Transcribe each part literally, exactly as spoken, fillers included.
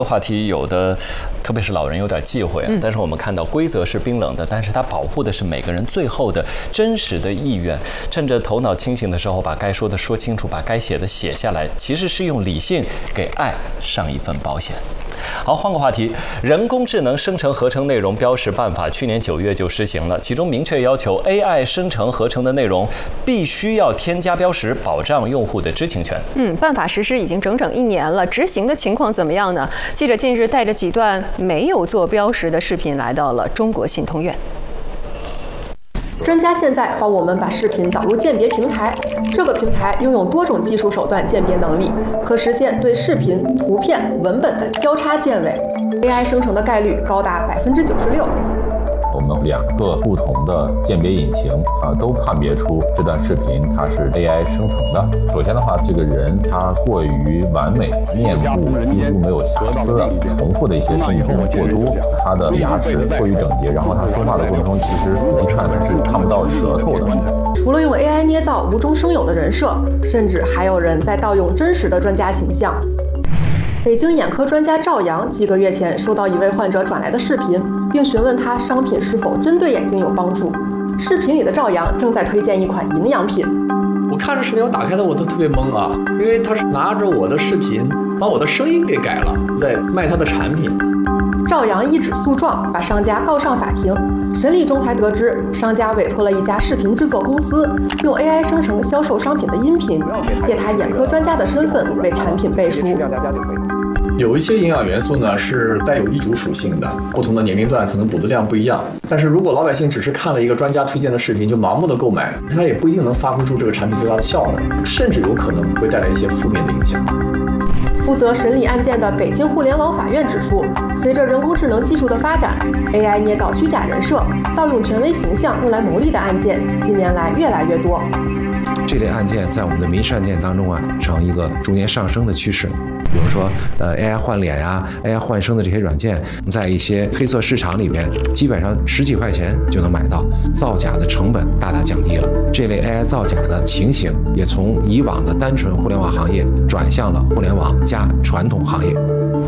话题有的，特别是老人有点忌讳啊。嗯、但是我们看到规则是冰冷的，但是它保护的是每个人最后的真实的意愿。趁着头脑清醒的时候，把该说的说清楚，把该写的写下来，其实是用理性给爱上一份保险。好，换个话题，人工智能生成合成内容标识办法去年九月就施行了，其中明确要求 A I 生成合成的内容必须要添加标识，保障用户的知情权。 嗯，办法实施已经整整一年了，执行的情况怎么样呢？记者近日带着几段没有做标识的视频来到了中国信通院。 专家现在帮我们把视频导入鉴别平台，这个平台拥有多种技术手段鉴别能力，可实现对视频、图片、文本的交叉鉴伪 ，A I 生成的概率高达百分之九十六。 我们两个不同的鉴别引擎啊，都判别出这段视频它是 A I 生成的。首先的话，这个人他过于完美，面部几乎没有瑕疵，重复的一些动作过多，他的牙齿过于整洁，然后他说话的过程中，其实仔细看是看不到舌头的。 除了用 A I 捏造无中生有的人设，甚至还有人在盗用真实的专家形象。北京眼科专家赵阳几个月前收到一位患者转来的视频，并询问他商品是否针对眼睛有帮助。视频里的赵阳正在推荐一款营养品。 我看着视频，我打开的我都特别懵啊，因为他是拿着我的视频，把我的声音给改了，在卖他的产品。 赵阳一纸诉状，把商家告上法庭。审理中才得知，商家委托了一家视频制作公司，用 A I 生成销售商品的音频，借他眼科专家的身份为产品背书。 有一些营养元素呢是带有遗嘱属性的，不同的年龄段可能补的量不一样。但是如果老百姓只是看了一个专家推荐的视频就盲目的购买，它也不一定能发挥出这个产品最大的效能，甚至有可能会带来一些负面的影响。 负责审理案件的北京互联网法院指出，随着人工智能技术的发展 ，A I 捏造虚假人设、盗用权威形象用来牟利的案件，近年来越来越多。 这类案件在我们的民事案件当中啊，呈一个逐年上升的趋势。比如说，呃 ，A I 换脸呀、A I 换声的这些软件，在一些黑色市场里面，基本上十几块钱就能买到，造假的成本大大降低了。这类 A I 造假的情形也从以往的单纯互联网行业转向了互联网加传统行业。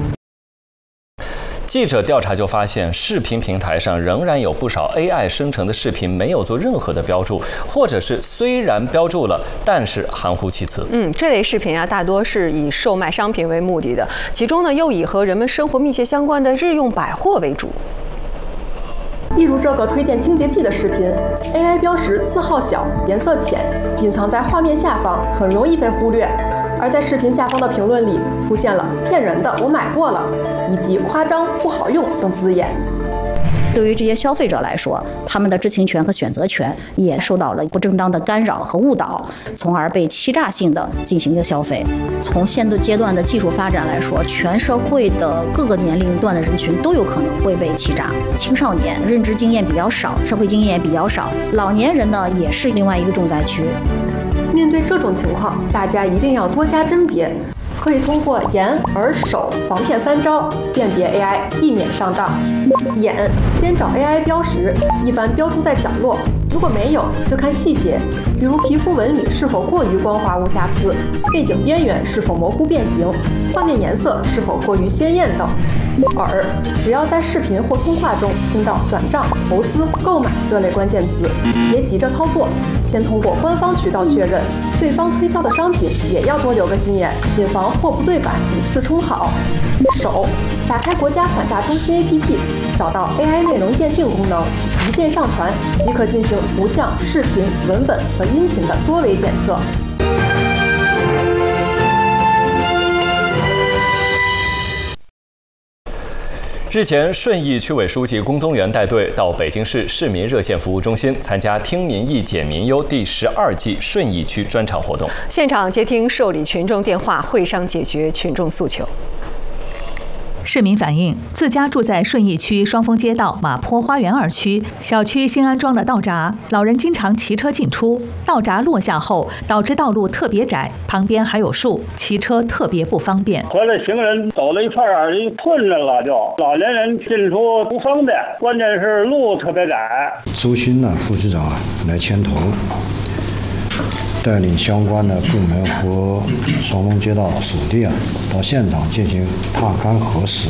记者调查就发现，视频平台上仍然有不少 A I 生成的视频没有做任何的标注，或者是虽然标注了，但是含糊其辞。 嗯，这类视频啊，大多是以售卖商品为目的的，其中呢又以和人们生活密切相关的日用百货为主。 例如这个推荐清洁剂的视频 ，A I 标识字号小、颜色浅，隐藏在画面下方，很容易被忽略。而在视频下方的评论里出现了“骗人的，我买过了”以及“夸张、不好用”等字眼。 对于这些消费者来说，他们的知情权和选择权也受到了不正当的干扰和误导，从而被欺诈性的进行一个消费。从现阶段的技术发展来说，全社会的各个年龄段的人群都有可能会被欺诈。青少年认知经验比较少，社会经验也比较少，老年人呢也是另外一个重灾区。 面对这种情况，大家一定要多加甄别，可以通过眼、耳、手防骗三招辨别 A I， 避免上当。眼，先找 A I 标识，一般标注在角落，如果没有，就看细节，比如皮肤纹理是否过于光滑无瑕疵，背景边缘是否模糊变形，画面颜色是否过于鲜艳等。耳，只要在视频或通话中听到转账、投资、购买这类关键词，别急着操作，先通过官方渠道确认，对方推销的商品也要多留个心眼，谨防货不对版，以次充好。手，打开国家反诈中心 A P P， 找到 A I 内容鉴定功能，一键上传即可进行图像、视频、文本和音频的多维检测。 日前，顺义区委书记龚宗元带队到北京市市民热线服务中心参加“听民意、解民忧”第十二季顺义区专场活动， 现场接听受理群众电话，会商解决群众诉求。 市民反映，自家住在顺义区双峰街道马坡花园二区，小区新安装了道闸，老人经常骑车进出，道闸落下后导致道路特别窄，旁边还有树，骑车特别不方便。 和这行人走了一块儿，困着了，就老年人进出不方便，关键是路特别窄。 周新呢副市长来牵头，带领相关的部门和双峰街道属地啊到现场进行踏勘核实。